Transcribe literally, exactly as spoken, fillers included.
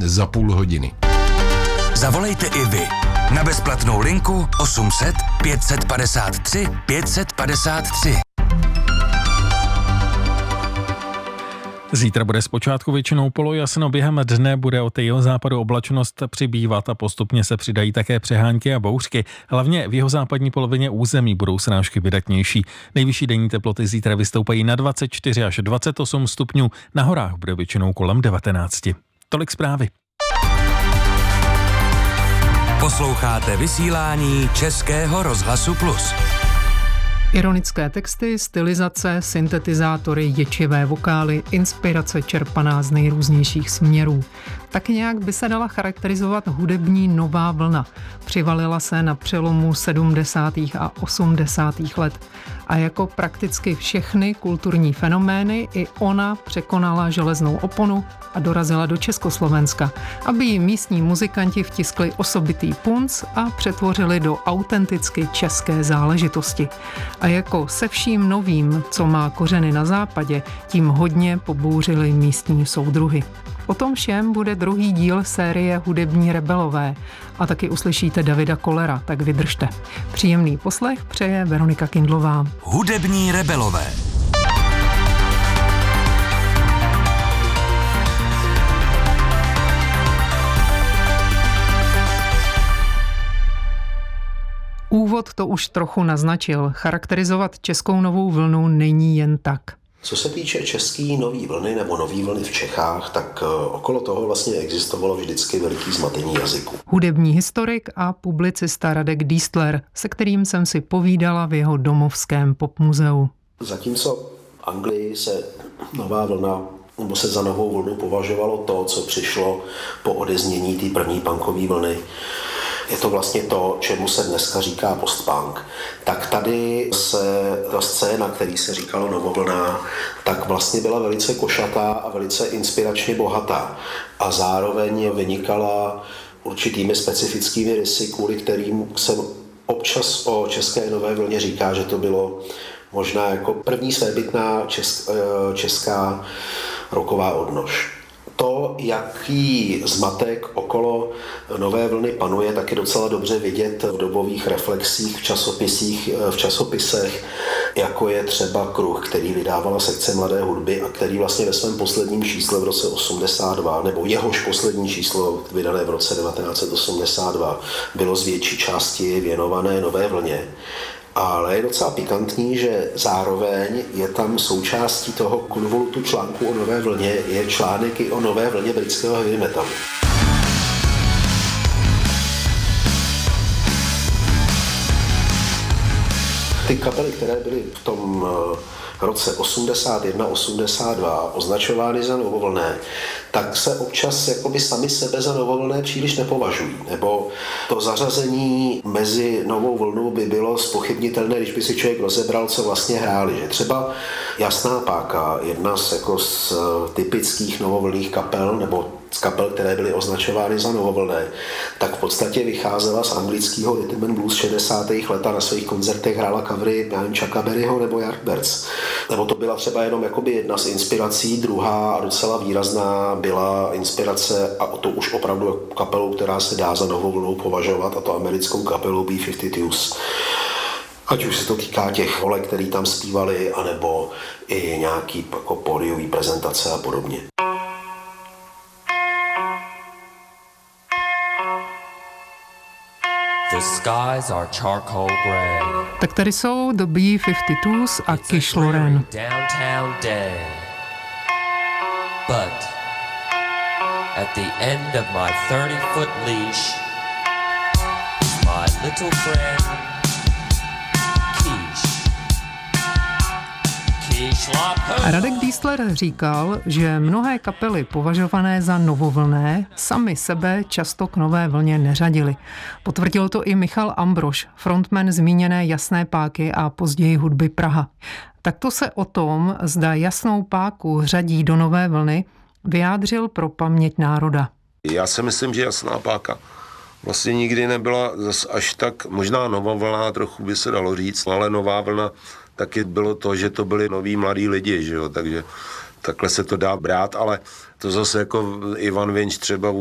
za půl hodiny. Zavolejte i vy na bezplatnou linku osm set pět padesát tři pět padesát tři. Zítra bude zpočátku většinou polojasno, během dne bude od jihozápadu oblačnost přibývat a postupně se přidají také přehánky a bouřky. Hlavně v jihozápadní polovině území budou srážky vydatnější. Nejvyšší denní teploty zítra vystoupají na dvacet čtyři až dvacet osm stupňů, na horách bude většinou kolem devatenáct. Tolik zprávy. Posloucháte vysílání Českého rozhlasu Plus. Ironické texty, stylizace, syntetizátory, ječivé vokály, inspirace čerpaná z nejrůznějších směrů. Tak nějak by se dala charakterizovat hudební nová vlna. Přivalila se na přelomu sedmdesátých a osmdesátých let. A jako prakticky všechny kulturní fenomény i ona překonala železnou oponu a dorazila do Československa, aby jí místní muzikanti vtiskli osobitý punc a přetvořili do autenticky české záležitosti. A jako se vším novým, co má kořeny na západě, tím hodně pobouřili místní soudruhy. O tom všem bude druhý díl série Hudební rebelové a taky uslyšíte Davida Kollera, tak vydržte. Příjemný poslech přeje Veronika Kindlová. Hudební rebelové. Úvod to už trochu naznačil. Charakterizovat českou novou vlnu není jen tak. Co se týče české nový vlny nebo nový vlny v Čechách, tak okolo toho vlastně existovalo vždycky veliký zmatení jazyku. Hudební historik a publicista Radek Dístler, se kterým jsem si povídala v jeho domovském popmuzeu. Zatímco v Anglii se nová vlna nebo se za novou vlnu považovalo to, co přišlo po odeznění té první punkové vlny, je to vlastně to, čemu se dneska říká postpunk. Tak tady se ta scéna, který se říkalo novovlna, tak vlastně byla velice košatá a velice inspiračně bohatá. A zároveň vynikala určitými specifickými rysy, kvůli kterým se občas o české nové vlně říká, že to bylo možná jako první svébytná česk, česká rocková odnož. To, jaký zmatek okolo nové vlny panuje, tak je docela dobře vidět v dobových reflexích, v časopisích, v časopisech, jako je třeba Kruh, který vydávala sekce mladé hudby a který vlastně ve svém posledním čísle v roce osmdesát dva, nebo jehož poslední číslo vydané v roce devatenáct set osmdesát dva, bylo z větší části věnované nové vlně. Ale je docela pikantní, že zároveň je tam součástí toho konvolutu článku o nové vlně, je článek i o nové vlně britského heavy metalu. Ty kapely, které byly v tom roce osmdesát jedna osmdesát dva označovány za novovlné, tak se občas jakoby sami sebe za novovlné příliš nepovažují. Nebo to zařazení mezi novou vlnu by bylo zpochybnitelné, když by si člověk rozebral, co vlastně hráli. Že třeba Jasná páka, jedna z, jako z typických novovlných kapel, nebo z kapel, které byly označovány za novovlné, tak v podstatě vycházela z anglického rhythm and blues šedesátých let a na svých koncertech hrála covery Chucka Berryho nebo Yardbirds. Nebo to byla třeba jenom jakoby jedna z inspirací, druhá a docela výrazná byla inspirace, a to už opravdu kapelou, která se dá za novou vlnou považovat, a to americkou kapelou B padesát dva. Ať už se to týká těch holek, který tam zpívali, anebo i nějaký jako pódiový prezentace a podobně. The skies are charcoal gray. Tak tady jsou The B padesát dva a Kish Loren. Downtown day. But at the end of my thirty-foot leash, my little friend Kish. Kish La Radek Dístler říkal, že mnohé kapely považované za novovlné sami sebe často k nové vlně neřadili. Potvrdil to i Michal Ambrož, frontman zmíněné Jasné páky a později Hudby Praha. Takto se o tom, zda Jasnou páku řadí do nové vlny, vyjádřil pro Paměť národa. Já si myslím, že Jasná páka vlastně nikdy nebyla zas až tak, možná novovlná, trochu by se dalo říct, ale nová vlna taky bylo to, že to byli noví mladí lidi, že jo, takže takhle se to dá brát, ale to zase jako Ivan Vinč třeba